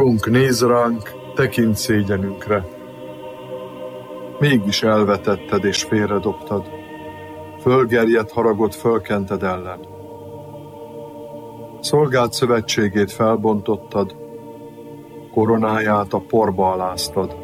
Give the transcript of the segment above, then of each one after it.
Urunk, nézz ránk, tekints szégyenünkre. Mégis elvetetted és félredobtad, fölgerjedt haragot fölkented ellen. Szolgád szövetségét felbontottad, koronáját a porba aláztad.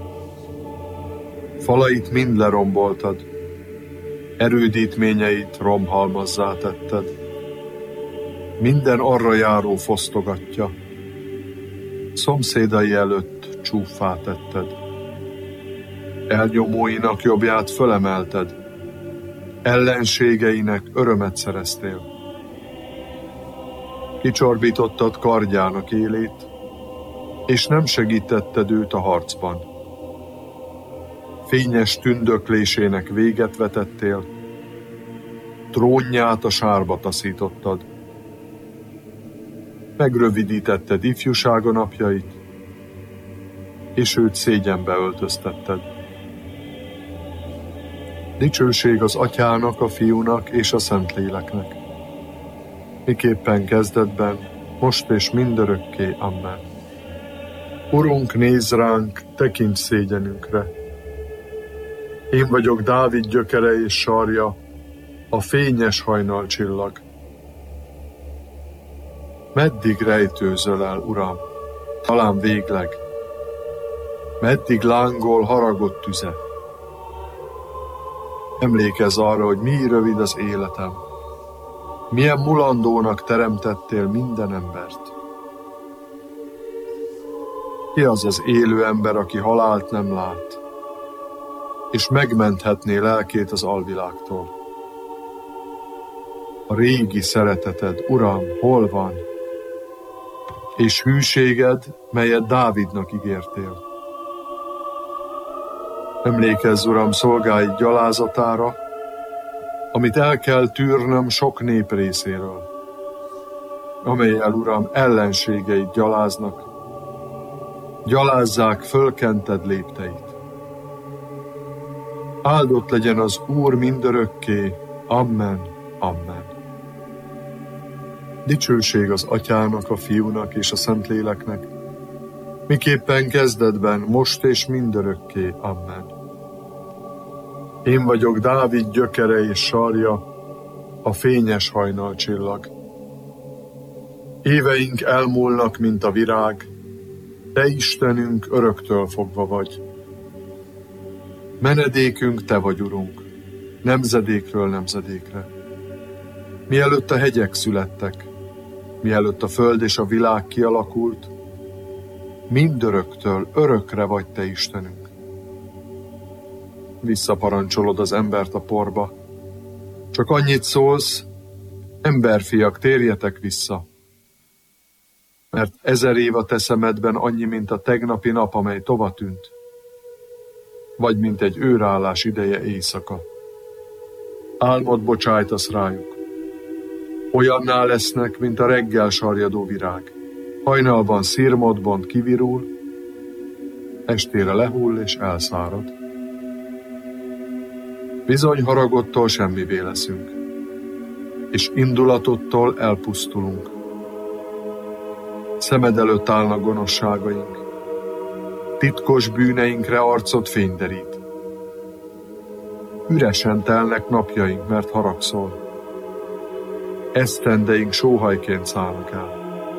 Falait mind leromboltad, erődítményeit romhalmazzá tetted. Minden arra járó fosztogatja, szomszédai előtt csúffá tetted. Elnyomóinak jobbját fölemelted, ellenségeinek örömet szereztél. Kicsorbítottad kardjának élét, és nem segítetted őt a harcban. Fényes tündöklésének véget vetettél, trónját a sárba taszítottad. Megrövidítetted ifjúsága napjait, és őt szégyenbe öltöztetted. Dicsőség az Atyának, a Fiúnak és a Szentléleknek, miképpen kezdetben, most és mindörökké. Amen. Urunk, nézz ránk, tekints szégyenünkre. Én vagyok Dávid gyökere és sarja, a fényes hajnalcsillag. Meddig rejtőzöl el, Uram, talán végleg? Meddig lángol haragott tüze? Emlékezz arra, hogy mi rövid az életem. Milyen mulandónak teremtettél minden embert. Ki az az élő ember, aki halált nem lát, és megmenthetné lelkét az alvilágtól? A régi szereteted, Uram, hol van? És hűséged, melyet Dávidnak ígértél. Emlékezz, Uram, szolgáid gyalázatára, amit el kell tűrnöm sok nép részéről, amellyel, Uram, ellenségeid gyaláznak, gyalázzák fölkented lépteit. Áldott legyen az Úr mindörökké. Amen, amen. Dicsőség az Atyának, a Fiúnak és a Szentléleknek, miképpen kezdetben, most és mindörökké. Amen. Én vagyok Dávid gyökere és sarja, a fényes hajnalcsillag. Éveink elmúlnak, mint a virág, Te Istenünk öröktől fogva vagy. Menedékünk Te vagy, Urunk, nemzedékről nemzedékre. Mielőtt a hegyek születtek, mielőtt a föld és a világ kialakult, mindöröktől örökre vagy Te Istenünk. Visszaparancsolod az embert a porba. Csak annyit szólsz, emberfiak, térjetek vissza. Mert 1000 év a te szemedben annyi, mint a tegnapi nap, amely tova tűnt, vagy mint egy őrállás ideje éjszaka. Álmot bocsájtasz rájuk. Olyanná lesznek, mint a reggel sarjadó virág. Hajnalban szirmodban kivirul, estére lehull és elszárad. Bizony haragodtól semmivé leszünk, és indulatottól elpusztulunk. Szemed előtt állnak gonoszságaink, titkos bűneinkre arcod fényderít. Üresen telnek napjaink, mert haragszol. Esztendeink sóhajként szállnak el.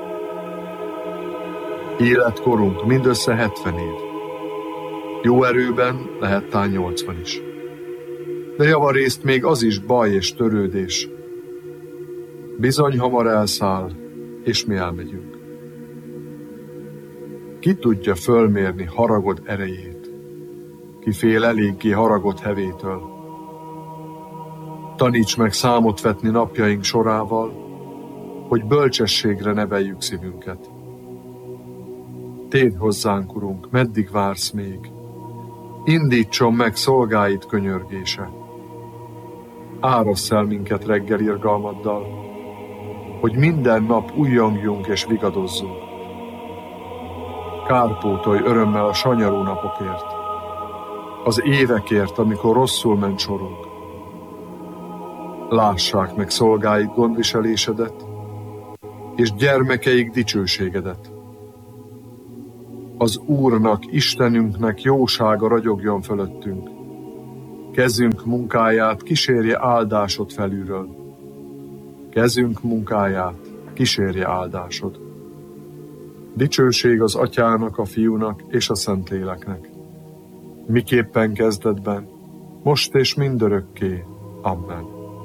Életkorunk mindössze 70 év. Jó erőben lehet tán 80 is. De javarészt még az is baj és törődés. Bizony hamar elszáll, és mi elmegyünk. Ki tudja fölmérni haragod erejét? Ki fél eléggé haragod hevétől? Taníts meg számot vetni napjaink sorával, hogy bölcsességre neveljük szívünket. Térj hozzánk, Urunk, meddig vársz még? Indítson meg szolgáid könyörgése. Árassz el minket reggel irgalmaddal, hogy minden nap ujjongjunk és vigadozzunk. Kárpótolj örömmel a sanyarú napokért, az évekért, amikor rosszul ment sorunk. Lássák meg szolgáid gondviselésedet, és gyermekeik dicsőségedet. Az Úrnak, Istenünknek jósága ragyogjon fölöttünk. Kezünk munkáját kísérje áldásod felülről. Kezünk munkáját kísérje áldásod. Dicsőség az Atyának, a Fiúnak és a Szentléleknek. Miképpen kezdetben, most és mindörökké. Amen.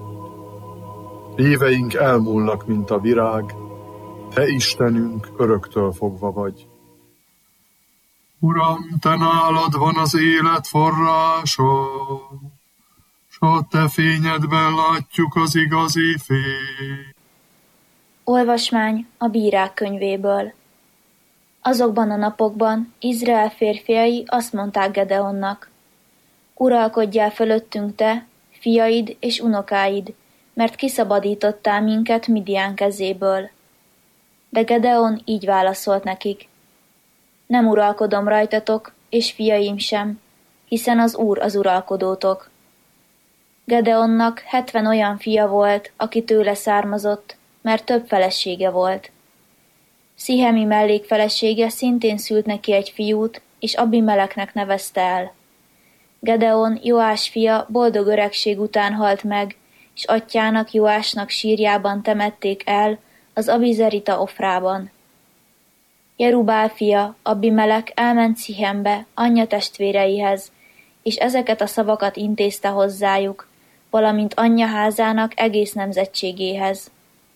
Éveink elmúlnak, mint a virág, Te Istenünk öröktől fogva vagy. Uram, Te nálad van az élet forrása, s a Te fényedben látjuk az igazi fényt. Olvasmány a Bírák könyvéből. Azokban a napokban Izrael férfiai azt mondták Gedeonnak: Uralkodjál fölöttünk te, fiaid és unokáid, mert kiszabadítottál minket Midián kezéből. De Gedeon így válaszolt nekik: Nem uralkodom rajtatok, és fiaim sem, hiszen az Úr az uralkodótok. Gedeonnak 70 olyan fia volt, aki tőle származott, mert több felesége volt. Szihemi mellékfelesége szintén szült neki egy fiút, és Abimeleknek nevezte el. Gedeon, Joás fia, boldog öregség után halt meg, és atyjának, Joásnak sírjában temették el, az Abizerita Ofrában. Jerubál fia, Abimelek elment Szihembe, anyja testvéreihez, és ezeket a szavakat intézte hozzájuk, valamint anyja házának egész nemzetségéhez.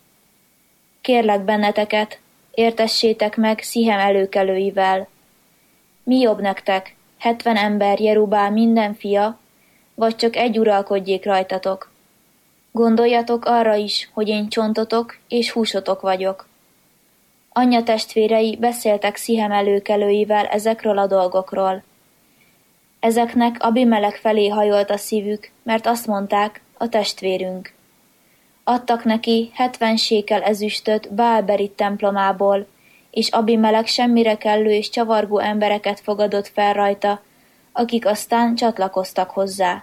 Kérlek benneteket, értessétek meg Szihem előkelőivel. Mi jobb nektek, 70 ember Jerubál minden fia, vagy csak egy uralkodjék rajtatok? Gondoljatok arra is, hogy én csontotok és húsotok vagyok. Anyja testvérei beszéltek Szihem előkelőivel ezekről a dolgokról. Ezeknek Abimelek felé hajolt a szívük, mert azt mondták, a testvérünk. Adtak neki 70 sékel ezüstöt Bál-Berit templomából, és Abimelek semmire kellő és csavargó embereket fogadott fel rajta, akik aztán csatlakoztak hozzá.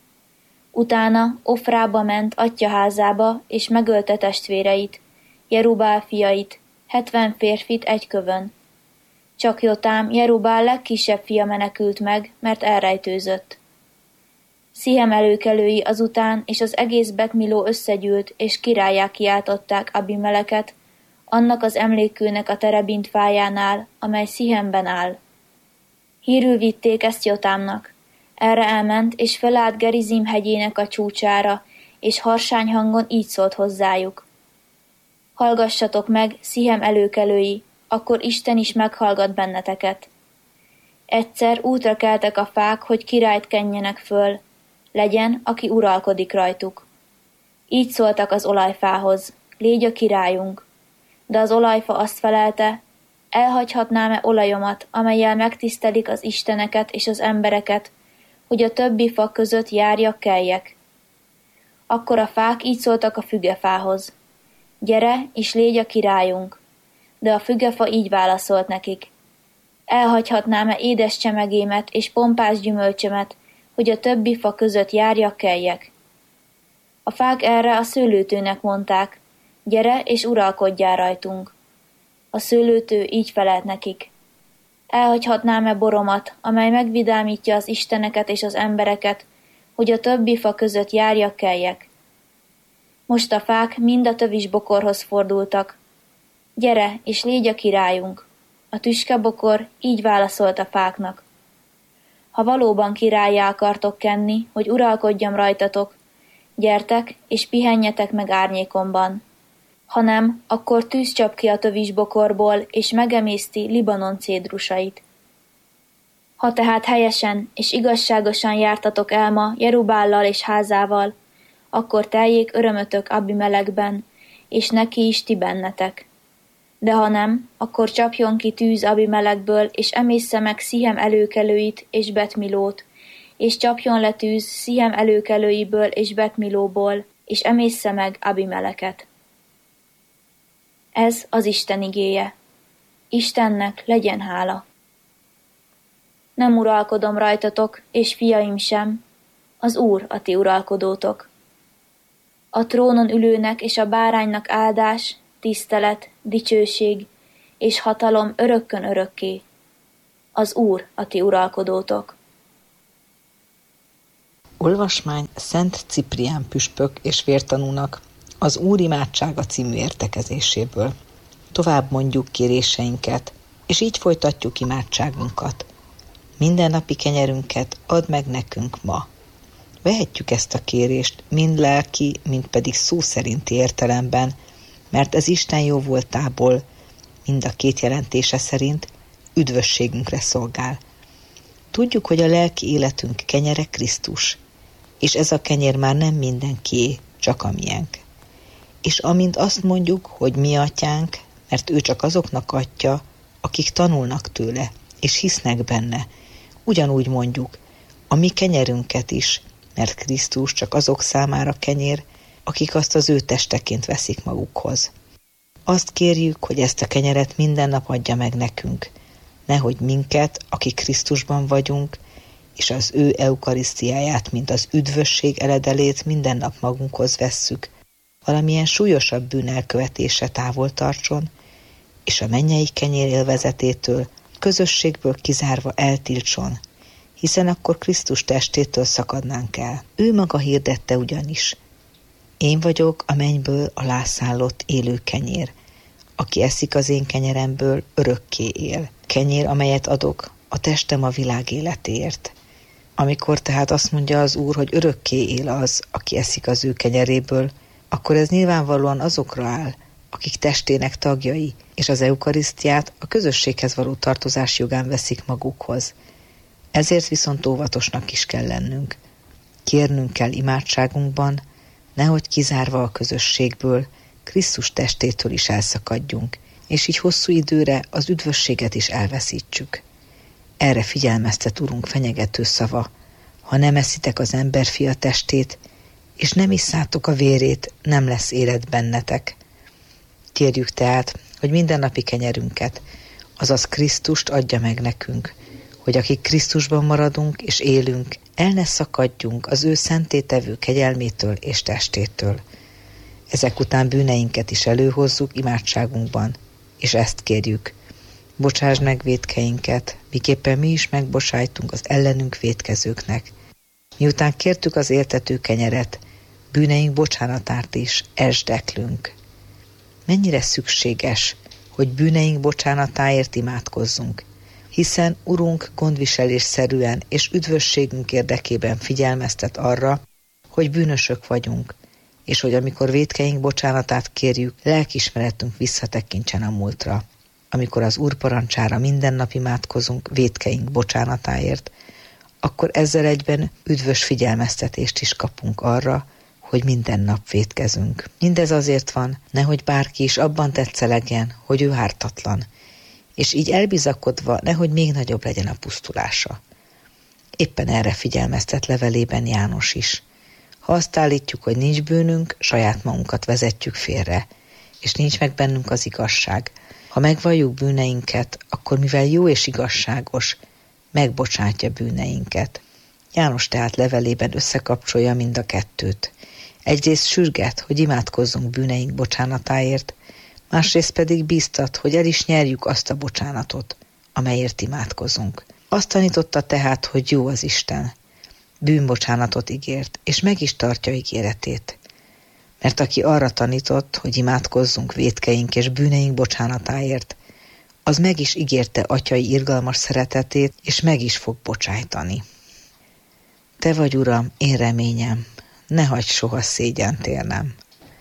Utána Ofrába ment atya házába, és megölte testvéreit, Jerubál fiait, 70 férfit egy kövön. Csak Jotám, Jerubál legkisebb fia menekült meg, mert elrejtőzött. Szihem előkelői azután és az egész Bet-Miló összegyűlt, és királlyá kiáltották Abimeleket, annak az emlékkőnek a terebint fájánál, amely Szihemben áll. Hírül vitték ezt Jotámnak. Erre elment, és felállt Gerizim hegyének a csúcsára, és harsány hangon így szólt hozzájuk: Hallgassatok meg, Szihem előkelői, akkor Isten is meghallgat benneteket. Egyszer útra keltek a fák, hogy királyt kenjenek föl, legyen, aki uralkodik rajtuk. Így szóltak az olajfához: Légy a királyunk. De az olajfa azt felelte: Elhagyhatnám-e olajomat, amellyel megtisztelik az isteneket és az embereket, hogy a többi fa között járjak, keljek? Akkor a fák így szóltak a fügefához: Gyere, és légy a királyunk. De a fügefa így válaszolt nekik: Elhagyhatnám-e édes csemegémet és pompás gyümölcsömet, hogy a többi fa között járjak, keljek? A fák erre a szőlőtőnek mondták: Gyere, és uralkodjál rajtunk. A szőlőtő így felelt nekik: Elhagyhatnám-e boromat, amely megvidámítja az isteneket és az embereket, hogy a többi fa között járjak, keljek? Most a fák mind a tövisbokorhoz fordultak: Gyere, és légy a királyunk. A tüskebokor így válaszolt a fáknak: Ha valóban királlyá akartok kenni, hogy uralkodjam rajtatok, gyertek, és pihenjetek meg árnyékomban. Ha nem, akkor tűz csap ki a tövisbokorból, és megemészti Libanon cédrusait. Ha tehát helyesen és igazságosan jártatok el ma Jerubállal és házával, akkor teljék örömötök Abimelekben, és neki is ti bennetek. De ha nem, akkor csapjon ki tűz Abimelekből, és emészze meg Szihem előkelőit és Bet-Milót, és csapjon le tűz Szihem előkelőiből és Bet-Milóból, és emészze meg Abimeleket. Ez az Isten igéje. Istennek legyen hála. Nem uralkodom rajtatok, és fiaim sem, az Úr a ti uralkodótok. A trónon ülőnek és a báránynak áldás, tisztelet, dicsőség és hatalom örökkön örökké. Az Úr a ti uralkodótok. Olvasmány Szent Ciprián püspök és vértanúnak az Úr imádsága című értekezéséből. Tovább mondjuk kéréseinket, és így folytatjuk imádságunkat. Mindennapi kenyerünket add meg nekünk ma. Vehetjük ezt a kérést mind lelki, mind pedig szó szerinti értelemben, mert ez Isten jóvoltából, mind a két jelentése szerint üdvösségünkre szolgál. Tudjuk, hogy a lelki életünk kenyere Krisztus, és ez a kenyér már nem mindenkié, csak a miénk. És amint azt mondjuk, hogy mi atyánk, mert ő csak azoknak adja, akik tanulnak tőle, és hisznek benne, ugyanúgy mondjuk a mi kenyerünket is, mert Krisztus csak azok számára kenyér, akik azt az ő testeként veszik magukhoz. Azt kérjük, hogy ezt a kenyeret minden nap adja meg nekünk, nehogy minket, akik Krisztusban vagyunk, és az ő eukarisztiáját, mint az üdvösség eledelét minden nap magunkhoz vesszük, valamilyen súlyosabb bűn elkövetése távol tartson, és a mennyei kenyér élvezetétől, közösségből kizárva eltiltson, hiszen akkor Krisztus testétől szakadnánk el. Ő maga hirdette ugyanis: én vagyok a mennyből alászállott élő kenyér. Aki eszik az én kenyeremből, örökké él. Kenyér, amelyet adok, a testem a világ életéért. Amikor tehát azt mondja az Úr, hogy örökké él az, aki eszik az ő kenyeréből, akkor ez nyilvánvalóan azokra áll, akik testének tagjai, és az eukarisztiát a közösséghez való tartozás jogán veszik magukhoz. Ezért viszont óvatosnak is kell lennünk. Kérnünk kell imádságunkban, nehogy kizárva a közösségből, Krisztus testétől is elszakadjunk, és így hosszú időre az üdvösséget is elveszítsük. Erre figyelmeztet Urunk fenyegető szava: ha nem eszitek az emberfia testét, és nem isszátok a vérét, nem lesz élet bennetek. Kérjük tehát, hogy mindennapi kenyerünket, azaz Krisztust adja meg nekünk, hogy akik Krisztusban maradunk és élünk, el ne szakadjunk az ő szentétevő kegyelmétől és testétől. Ezek után bűneinket is előhozzuk imádságunkban, és ezt kérjük: bocsásd meg vétkeinket, miképpen mi is megbocsájtunk az ellenünk vétkezőknek. Miután kértük az éltető kenyeret, bűneink bocsánatát is esdeklünk. Mennyire szükséges, hogy bűneink bocsánatáért imádkozzunk, hiszen Urunk gondviselésszerűen és üdvösségünk érdekében figyelmeztet arra, hogy bűnösök vagyunk, és hogy amikor vétkeink bocsánatát kérjük, lelkiismeretünk visszatekintsen a múltra. Amikor az Úr parancsára minden nap imádkozunk vétkeink bocsánatáért, akkor ezzel egyben üdvös figyelmeztetést is kapunk arra, hogy minden nap vétkezünk. Mindez azért van, nehogy bárki is abban tetszelegjen, hogy ő ártatlan, és így elbizakodva nehogy még nagyobb legyen a pusztulása. Éppen erre figyelmeztet levelében János is. Ha azt állítjuk, hogy nincs bűnünk, saját magunkat vezetjük félre, és nincs meg bennünk az igazság. Ha megvalljuk bűneinket, akkor mivel jó és igazságos, megbocsátja bűneinket. János tehát levelében összekapcsolja mind a kettőt. Egyrészt sürget, hogy imádkozzunk bűneink bocsánatáért, másrészt pedig bíztat, hogy el is nyerjük azt a bocsánatot, amelyért imádkozunk. Azt tanította tehát, hogy jó az Isten. Bűnbocsánatot ígért, és meg is tartja ígéretét. Mert aki arra tanított, hogy imádkozzunk vétkeink és bűneink bocsánatáért, az meg is ígérte atyai irgalmas szeretetét, és meg is fog bocsájtani. Te vagy, Uram, én reményem, ne hagyj soha szégyent érnem.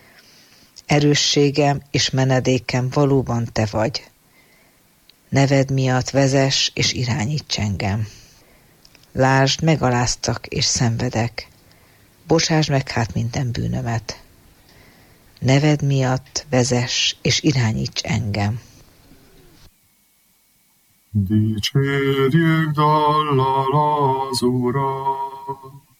Erősségem és menedékem valóban te vagy. Neved miatt vezess és irányíts engem. Lásd, megaláztak és szenvedek. Bocsásd meg hát minden bűnömet. Neved miatt vezess és irányíts engem. Dicsérjük dallal az Urat!